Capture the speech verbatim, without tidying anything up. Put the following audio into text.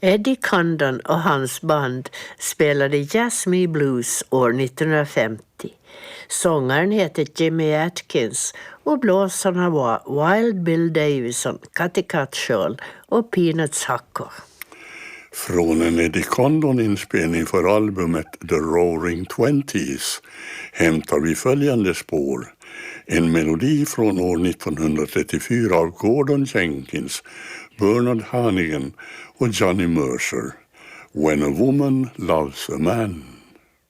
Eddie Condon och hans band spelade Jazz Me Blues år nittonhundrafemtio. Sångaren heter Jimmy Atkins och blåsarna var Wild Bill Davison, Cutty Cutshall och Peanuts Hucker. Från en Eddie Condon-inspelning för albumet The Roaring Twenties hämtar vi följande spår. En melodi från år nittonhundratrettiofyra av Gordon Jenkins, Bernard Hannigan och Johnny Mercer. When a Woman Loves a Man.